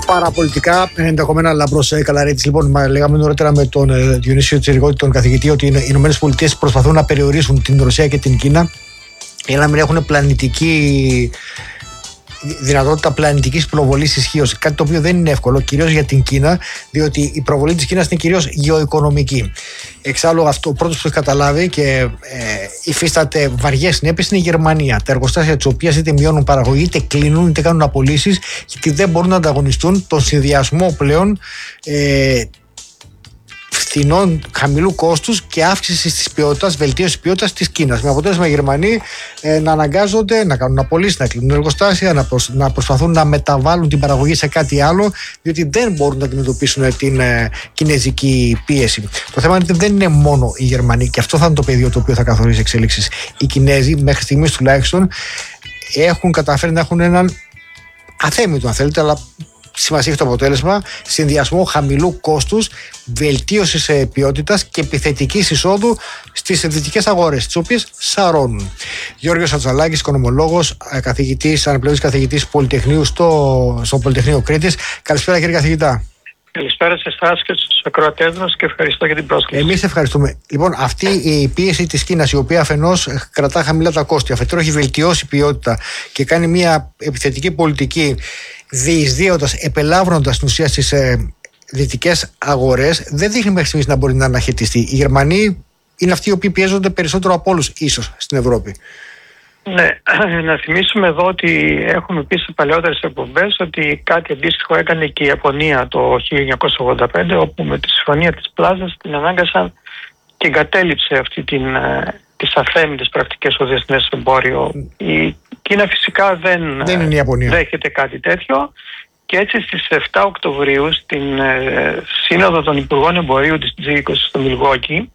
Παραπολιτικά, ενδεχομένα λαμπρός Καλαρίτης. Λοιπόν, λέγαμε νωρίτερα με τον Διονύσιο Τσιρικώτη, τον καθηγητή, ότι οι Ηνωμένες Πολιτείες προσπαθούν να περιορίσουν την Ρωσία και την Κίνα για να μην έχουν δυνατότητα πλανητικής προβολής ισχύως. Κάτι το οποίο δεν είναι εύκολο, κυρίως για την Κίνα, διότι η προβολή της Κίνας είναι κυρίως γεωοικονομική. Εξάλλου, αυτό ο πρώτος που έχει καταλάβει και υφίσταται βαριές συνέπειες είναι η Γερμανία. Τα εργοστάσια της οποίας είτε μειώνουν παραγωγή, είτε κλείνουν, είτε κάνουν απολύσεις, γιατί δεν μπορούν να ανταγωνιστούν τον συνδυασμό πλέον φθηνών, χαμηλού κόστους και αύξησης της ποιότητας, βελτίωσης της ποιότητας της Κίνας. Με αποτέλεσμα οι Γερμανοί να αναγκάζονται να κάνουν απολύσεις, να κλείνουν εργοστάσια, να προσπαθούν να μεταβάλουν την παραγωγή σε κάτι άλλο, διότι δεν μπορούν να αντιμετωπίσουν την κινέζικη πίεση. Το θέμα είναι ότι δεν είναι μόνο οι Γερμανοί, και αυτό θα είναι το πεδίο το οποίο θα καθορίζει εξέλιξεις. Οι Κινέζοι, μέχρι στιγμής τουλάχιστον, έχουν καταφέρει να έχουν έναν αθέμητο, αν θέλετε, αλλά σημασία έχει το αποτέλεσμα, συνδυασμό χαμηλού κόστους, βελτίωσης ποιότητας και επιθετικής εισόδου στις δυτικές αγορές, τις οποίες σαρώνουν. Γιώργος Ατσαλάκης, οικονομολόγος, αναπληρωτής καθηγητής Πολυτεχνείου στο Πολυτεχνείο Κρήτης. Καλησπέρα, κύριε καθηγητά. Καλησπέρα σε εσάς και στους ακροατές μας και ευχαριστώ για την πρόσκληση. Εμείς ευχαριστούμε. Λοιπόν, αυτή η πίεση της Κίνας, η οποία αφενός κρατά χαμηλά τα κόστη, αφετέρου έχει βελτιώσει ποιότητα και κάνει μια επιθετική πολιτική, διεισδύοντας, επελάβρωνοντας την ουσία στις δυτικές αγορές, δεν δείχνει μέχρι στιγμής να μπορεί να αναχαιτιστεί. Οι Γερμανοί είναι αυτοί οι οποίοι πιέζονται περισσότερο από όλους, ίσως, στην Ευρώπη. Ναι, να θυμίσουμε εδώ ότι έχουμε πει σε παλαιότερες εκπομπές ότι κάτι αντίστοιχο έκανε και η Ιαπωνία το 1985, όπου με τη συμφωνία της Πλάζας την ανάγκασαν και εγκατέλειψε αυτή τις αθέμητες πρακτικές στο διεθνές εμπόριο. Η Κίνα φυσικά δεν είναι η Ιαπωνία. Δέχεται κάτι τέτοιο, και έτσι στις 7 Οκτωβρίου στην Σύνοδο των Υπουργών Εμπορίου της G20 στο Μιλγόκι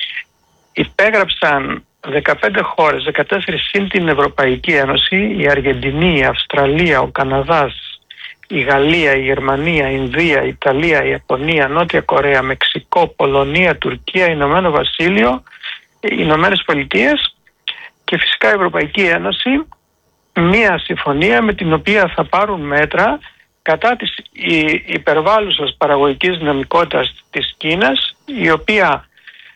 υπέγραψαν 15 χώρες, 14 συν την Ευρωπαϊκή Ένωση, η Αργεντινή, η Αυστραλία, ο Καναδάς, η Γαλλία, η Γερμανία, η Ινδία, η Ιταλία, η Ιαπωνία, Νότια Κορέα, Μεξικό, Πολωνία, Τουρκία, Ηνωμένο Βασίλειο, οι Ηνωμένες Πολιτείες και φυσικά η Ευρωπαϊκή Ένωση, μία συμφωνία με την οποία θα πάρουν μέτρα κατά της υπερβάλλουσας παραγωγικής δυναμικότητας της Κίνας, η οποία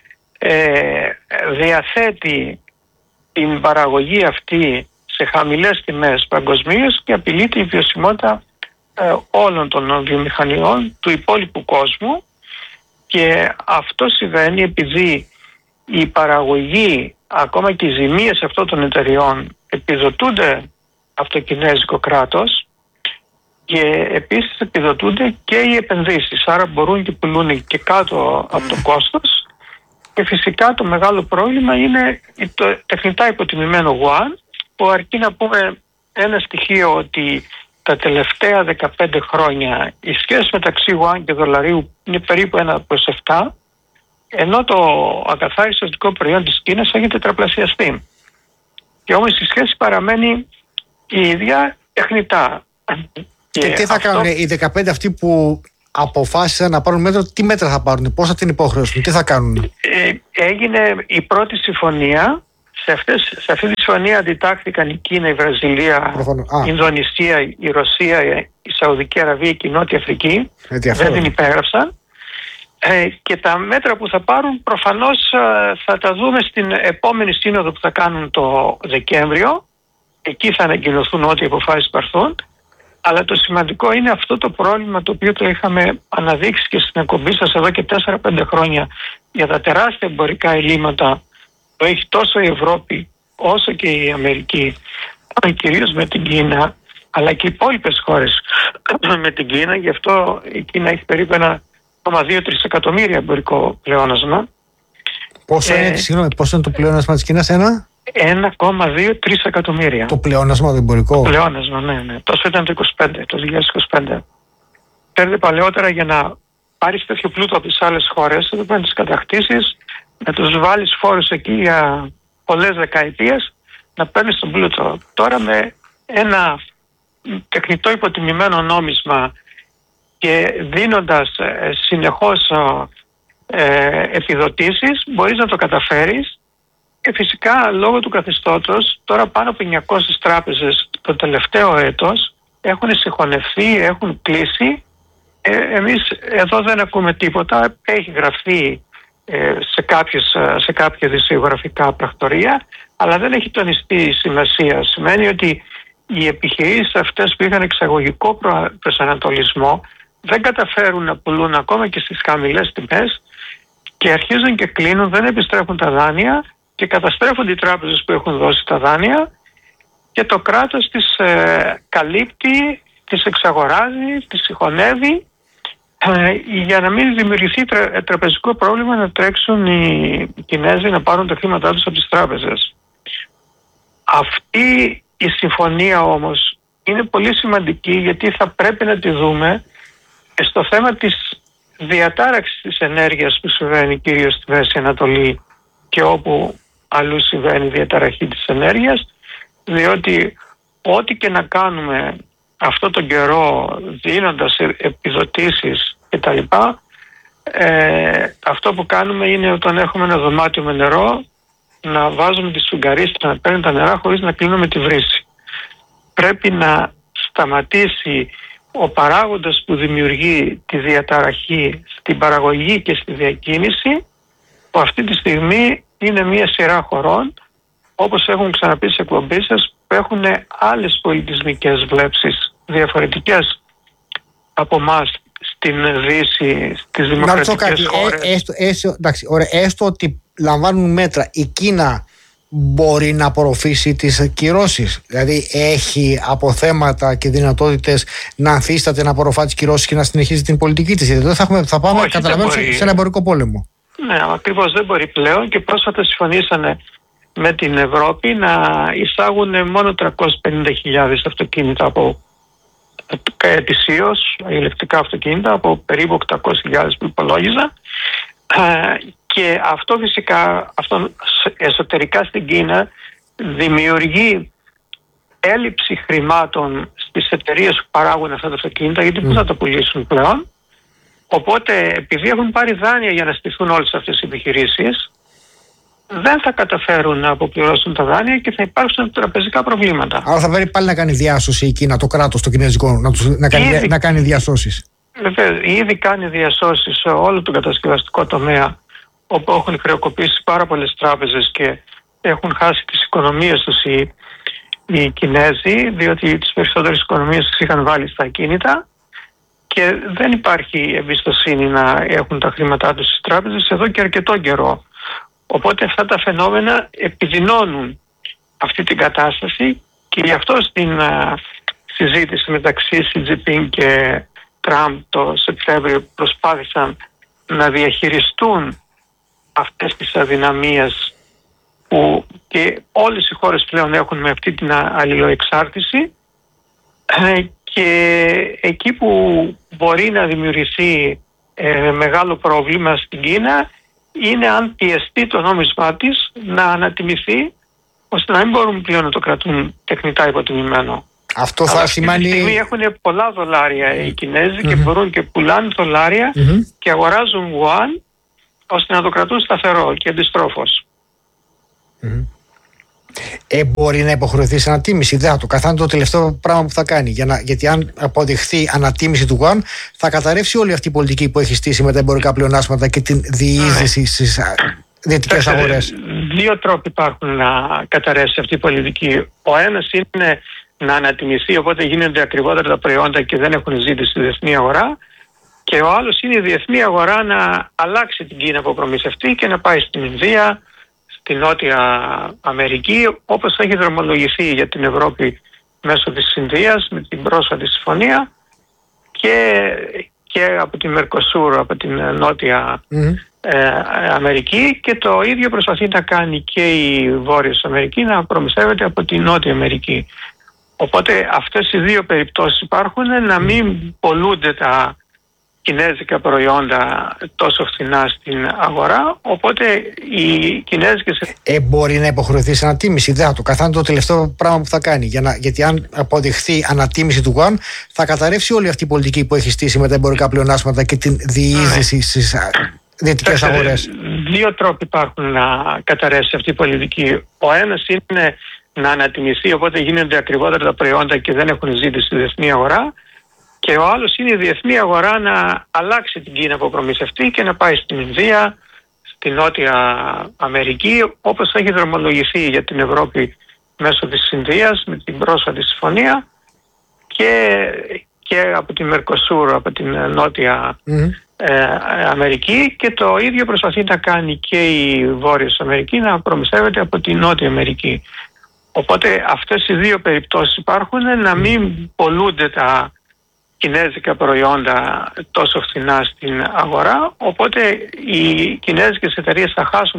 διαθέτει την παραγωγή αυτή σε χαμηλές τιμές παγκοσμίως και απειλείται η βιωσιμότητα όλων των βιομηχανιών του υπόλοιπου κόσμου, και αυτό συμβαίνει επειδή η παραγωγή, ακόμα και οι ζημίες αυτών των εταιριών επιδοτούνται από το κινέζικο κράτος και επίσης επιδοτούνται και οι επενδύσεις, άρα μπορούν και πουλούν και κάτω από το κόστος. Και φυσικά το μεγάλο πρόβλημα είναι το τεχνητά υποτιμημένο yuan, που αρκεί να πούμε ένα στοιχείο ότι τα τελευταία 15 χρόνια η σχέση μεταξύ yuan και δολαρίου είναι περίπου 1/7, ενώ το ακαθάριστο αστικό προϊόν της Κίνας έχει τετραπλασιαστεί. Και όμως η σχέση παραμένει η ίδια τεχνητά. Και τι θα κάνουν οι 15 αυτοί που αποφάσισαν να πάρουν μέτρο, τι μέτρα θα πάρουν, πώς θα την υποχρεώσουν, τι θα κάνουν? Έγινε η πρώτη συμφωνία. Σε αυτή τη συμφωνία αντιτάχθηκαν η Κίνα, η Βραζιλία, η Ινδονησία, η Ρωσία, η Σαουδική Αραβία και η Νότια Αφρική. Δεν την υπέγραψαν. Και τα μέτρα που θα πάρουν προφανώς θα τα δούμε στην επόμενη σύνοδο που θα κάνουν το Δεκέμβριο. Εκεί θα ανακοινωθούν ό,τι αποφάσεις πάρθουν. Αλλά το σημαντικό είναι αυτό το πρόβλημα, το οποίο το είχαμε αναδείξει και στην εκπομπή σας εδώ και 4-5 χρόνια, για τα τεράστια εμπορικά ελλείμματα που έχει τόσο η Ευρώπη όσο και η Αμερική, κυρίως με την Κίνα, αλλά και οι υπόλοιπες χώρες με την Κίνα. Γι' αυτό η Κίνα έχει περίπου 1,2 τρισεκατομμύρια εμπορικό πλεόνασμα. Πόσο είναι το πλεόνασμα της Κίνας? 1,2 τρισεκατομμύρια. Το πλεόνασμα, το εμπορικό. Το πλεόνασμα, ναι. Τόσο ήταν το 2025. Φέρετε παλαιότερα, για να πάρεις τέτοιο πλούτο από τις άλλες χώρες, θα πρέπει να τις κατακτήσεις, να τους βάλεις φόρους εκεί για πολλές δεκαετίες, να παίρνεις τον πλούτο. Τώρα με ένα τεχνητό υποτιμημένο νόμισμα και δίνοντας συνεχώς επιδοτήσεις, μπορείς να το καταφέρεις. Και φυσικά λόγω του καθεστώτος, τώρα πάνω από 900 τράπεζες το τελευταίο έτος έχουν συγχωνευτεί, έχουν κλείσει εμείς εδώ δεν ακούμε τίποτα. Έχει γραφτεί σε κάποια δημοσιογραφικά πρακτορία, αλλά δεν έχει τονιστεί η σημασία. Σημαίνει ότι οι επιχειρήσεις αυτές που είχαν εξαγωγικό προσανατολισμό δεν καταφέρουν να πουλούν ακόμα και στις χαμηλές τιμές και αρχίζουν και κλείνουν, δεν επιστρέφουν τα δάνεια και καταστρέφονται οι τράπεζες που έχουν δώσει τα δάνεια και το κράτος τις καλύπτει, τις εξαγοράζει, τις συγχωνεύει για να μην δημιουργηθεί τραπεζικό πρόβλημα να τρέξουν οι Κινέζοι να πάρουν τα χρήματά τους από τις τράπεζες. Αυτή η συμφωνία όμως είναι πολύ σημαντική, γιατί θα πρέπει να τη δούμε στο θέμα της διατάραξης της ενέργειας που συμβαίνει κυρίως στη Μέση Ανατολή και όπου αλλού συμβαίνει η διαταραχή της ενέργειας, διότι ό,τι και να κάνουμε αυτό τον καιρό δίνοντας επιδοτήσεις κτλ, αυτό που κάνουμε είναι όταν έχουμε ένα δωμάτιο με νερό να βάζουμε τις σφουγγαρίστρες να παίρνουν τα νερά χωρίς να κλείνουμε τη βρύση. Πρέπει να σταματήσει ο παράγοντας που δημιουργεί τη διαταραχή στην παραγωγή και στη διακίνηση, που αυτή τη στιγμή είναι μια σειρά χωρών, όπως έχουν ξαναπεί στις εκπομπές σας, που έχουν άλλες πολιτισμικές βλέψεις διαφορετικές από εμάς στην Δύση, στις δημοκρατικές χώρες. Έστω ότι λαμβάνουν μέτρα, η Κίνα μπορεί να απορροφήσει τις κυρώσεις? Δηλαδή έχει αποθέματα και δυνατότητες να ανθίσταται, να απορροφά τις κυρώσεις και να συνεχίζει την πολιτική της? Γιατί εδώ θα πάμε, καταλαβαίνω, σε ένα εμπορικό πόλεμο. Ναι, ακριβώς, δεν μπορεί πλέον, και πρόσφατα συμφωνήσανε με την Ευρώπη να εισάγουν μόνο 350.000 αυτοκίνητα από ετησίως, ηλεκτρικά αυτοκίνητα από περίπου 800.000 που υπολόγιζα, και αυτό φυσικά εσωτερικά στην Κίνα δημιουργεί έλλειψη χρημάτων στις εταιρείες που παράγουν αυτά τα αυτοκίνητα, γιατί πού θα τα πουλήσουν πλέον. Οπότε, επειδή έχουν πάρει δάνεια για να στηθούν όλες αυτές οι επιχειρήσεις, δεν θα καταφέρουν να αποπληρώσουν τα δάνεια και θα υπάρξουν τραπεζικά προβλήματα. Άρα θα πρέπει πάλι να κάνει διάσωση η Κίνα, το κράτος, το κινέζικο, να κάνει διασώσεις. Βεβαίως, ήδη κάνει διασώσεις σε όλο τον κατασκευαστικό τομέα, όπου έχουν χρεοκοπήσει πάρα πολλές τράπεζες και έχουν χάσει τις οικονομίες τους οι Κινέζοι, διότι τις περισσότερες οικονομίες τους είχαν βάλει στα ακίνητα και δεν υπάρχει εμπιστοσύνη να έχουν τα χρήματά τους στις τράπεζες εδώ και αρκετό καιρό. Οπότε αυτά τα φαινόμενα επιδεινώνουν αυτή την κατάσταση και γι' αυτό στην συζήτηση μεταξύ Σι Τζινπίνγκ και Τραμπ το Σεπτέμβριο προσπάθησαν να διαχειριστούν αυτές τις αδυναμίες που και όλες οι χώρες πλέον έχουν με αυτή την αλληλοεξάρτηση, και εκεί που μπορεί να δημιουργηθεί μεγάλο πρόβλημα στην Κίνα είναι αν πιεστεί το νόμισμά της να ανατιμηθεί, ώστε να μην μπορούν πλέον να το κρατούν τεχνητά υποτιμημένο. Αυτό θα σημαίνει... Αυτή τη στιγμή έχουν πολλά δολάρια οι Κινέζοι και μπορούν και πουλάνε δολάρια και αγοράζουν γουάν ώστε να το κρατούν σταθερό και αντιστρόφως. Μπορεί να υποχρεωθεί σε ανατίμηση? Δεν θα το καθάνει το τελευταίο πράγμα που θα κάνει. Γιατί αν αποδειχθεί ανατίμηση του γουάν, θα καταρρεύσει όλη αυτή η πολιτική που έχει στήσει με τα εμπορικά πλεονάσματα και την διείσδυση στις δυτικές αγορές. Δύο τρόποι υπάρχουν να καταρρεύσει αυτή η πολιτική. Ο ένας είναι να ανατιμηθεί, οπότε γίνονται ακριβότερα τα προϊόντα και δεν έχουν ζήτηση στη διεθνή αγορά. Και ο άλλος είναι η διεθνή αγορά να αλλάξει την Κίνα από προμηθευτή και να πάει στην Ινδία, στη Νότια Αμερική, όπως έχει δρομολογηθεί για την Ευρώπη μέσω της Ινδίας με την πρόσφατη συμφωνία, και από τη Μερκοσούρ, από την Νότια Αμερική, και το ίδιο προσπαθεί να κάνει και η Βόρειος Αμερική, να προμηθεύεται από τη Νότια Αμερική. Οπότε αυτές οι δύο περιπτώσεις υπάρχουν, να μην πολλούνται τα κινέζικα προϊόντα τόσο φθηνά στην αγορά, οπότε οι κινέζικες... Μπορεί να υποχρεωθεί σε ανατίμηση? Δεν θα το καθάνει το τελευταίο πράγμα που θα κάνει. Γιατί αν αποδειχθεί ανατίμηση του γουάν, θα καταρρεύσει όλη αυτή η πολιτική που έχει στήσει με τα εμπορικά πλεονάσματα και την διείσδυση στις δυτικές αγορές. Δύο τρόποι υπάρχουν να καταρρεύσει αυτή η πολιτική. Ο ένας είναι να ανατιμηθεί, οπότε γίνονται ακριβότερα τα προϊόντα και δεν έχουν ζήτηση στη διεθνή αγορά. Και Και ο άλλος είναι η διεθνή αγορά να αλλάξει την Κίνα από προμηθευτή και να πάει στην Ινδία, στην Νότια Αμερική, όπως έχει δρομολογηθεί για την Ευρώπη μέσω της Ινδίας με την πρόσφατη συμφωνία και από τη Μερκοσούρ, από την Νότια Αμερική, και το ίδιο προσπαθεί να κάνει και η Βόρειος Αμερική, να προμηθεύεται από τη Νότια Αμερική. Οπότε αυτές οι δύο περιπτώσεις υπάρχουν, να μην πολλούνται τα κινέζικα προϊόντα τόσο φθηνά στην αγορά, οπότε οι κινέζικες εταιρείες θα χάσουν